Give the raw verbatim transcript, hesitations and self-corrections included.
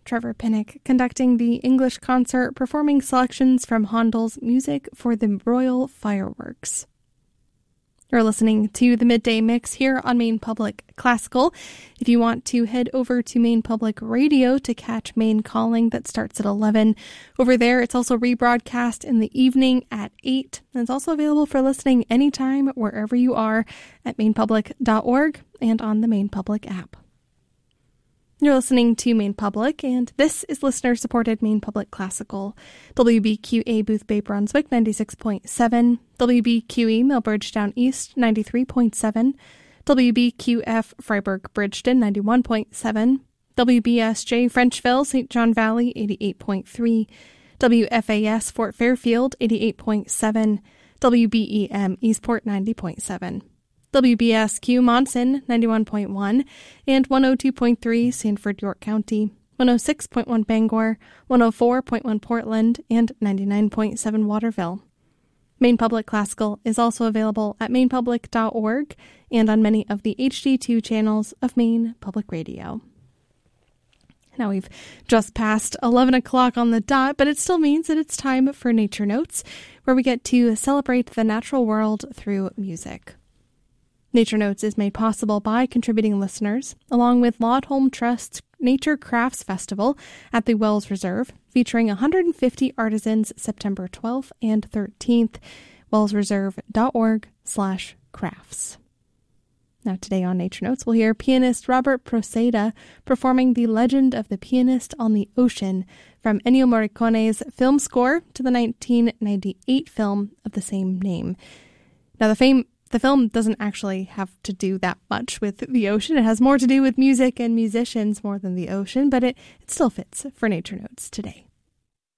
Trevor Pinnock, conducting the English concert, performing selections from Handel's Music for the Royal Fireworks. You're listening to the Midday Mix here on Maine Public Classical. If you want to head over to Maine Public Radio to catch Maine Calling, that starts at eleven. Over there, it's also rebroadcast in the evening at eight. And it's also available for listening anytime, wherever you are, at maine public dot org and on the Maine Public app. You're listening to Maine Public, and this is listener-supported Maine Public Classical. W B Q A Boothbay Brunswick, ninety-six point seven. W B Q E Millbridge Down East, ninety-three point seven. W B Q F Freiburg Bridgeton, ninety-one point seven. W B S J Frenchville, Saint John Valley, eighty-eight point three. W F A S Fort Fairfield, eighty-eight point seven. W B E M Eastport, ninety point seven. W B S Q Monson, ninety-one point one, and one oh two point three Sanford, York County, one oh six point one Bangor, one oh four point one Portland, and ninety-nine point seven Waterville. Maine Public Classical is also available at maine public dot org and on many of the H D two channels of Maine Public Radio. Now we've just passed eleven o'clock on the dot, but it still means that it's time for Nature Notes, where we get to celebrate the natural world through music. Nature Notes is made possible by contributing listeners, along with Laudholm Trust's Nature Crafts Festival at the Wells Reserve, featuring one hundred fifty artisans September twelfth and thirteenth, wellsreserve.org slash crafts. Now today on Nature Notes, we'll hear pianist Robert Proceda performing The Legend of the Pianist on the Ocean from Ennio Morricone's film score to the nineteen ninety-eight film of the same name. Now the fame The film doesn't actually have to do that much with the ocean. It has more to do with music and musicians more than the ocean, but it, it still fits for Nature Notes today.